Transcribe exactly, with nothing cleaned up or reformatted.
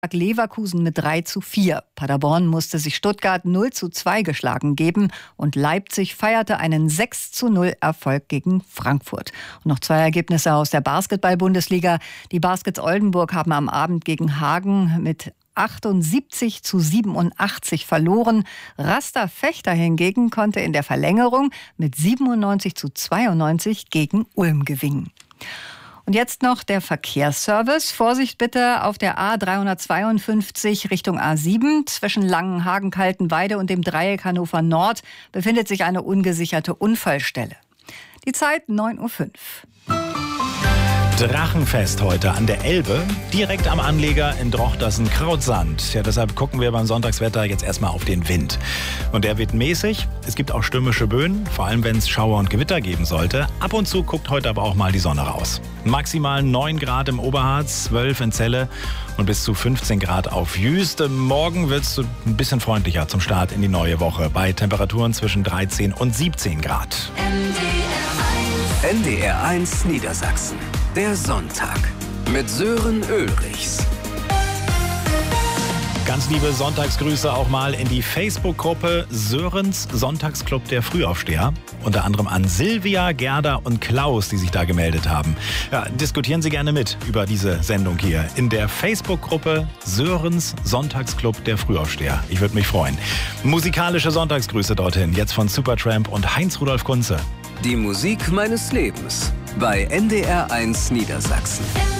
Leverkusen mit drei zu vier. Paderborn musste sich Stuttgart null zu zwei geschlagen geben und Leipzig feierte einen sechs zu null Erfolg gegen Frankfurt. Und noch zwei Ergebnisse aus der Basketball-Bundesliga. Die Baskets Oldenburg haben am Abend gegen Hagen mit achtundsiebzig zu siebenundachtzig verloren. Raster Fechter hingegen konnte in der Verlängerung mit siebenundneunzig zu zweiundneunzig gegen Ulm gewinnen. Und jetzt noch der Verkehrsservice. Vorsicht bitte auf der A dreihundertzweiundfünfzig Richtung A sieben. Zwischen Langenhagen, Kaltenweide und dem Dreieck Hannover Nord befindet sich eine ungesicherte Unfallstelle. Die Zeit neun Uhr fünf. Drachenfest heute an der Elbe, direkt am Anleger in Drochtersen-Krautsand. Ja, deshalb gucken wir beim Sonntagswetter jetzt erstmal auf den Wind. Und der wird mäßig. Es gibt auch stürmische Böen, vor allem wenn es Schauer und Gewitter geben sollte. Ab und zu guckt heute aber auch mal die Sonne raus. Maximal neun Grad im Oberharz, zwölf in Celle und bis zu fünfzehn Grad auf Jüst. Morgen wird es ein bisschen freundlicher zum Start in die neue Woche bei Temperaturen zwischen dreizehn und siebzehn Grad. N D R eins Niedersachsen. Der Sonntag mit Sören Ulrichs. Ganz liebe Sonntagsgrüße auch mal in die Facebook-Gruppe Sörens Sonntagsclub der Frühaufsteher. Unter anderem an Silvia, Gerda und Klaus, die sich da gemeldet haben. Ja, diskutieren Sie gerne mit über diese Sendung hier in der Facebook-Gruppe Sörens Sonntagsclub der Frühaufsteher. Ich würde mich freuen. Musikalische Sonntagsgrüße dorthin, jetzt von Supertramp und Heinz-Rudolf Kunze. Die Musik meines Lebens bei N D R eins Niedersachsen.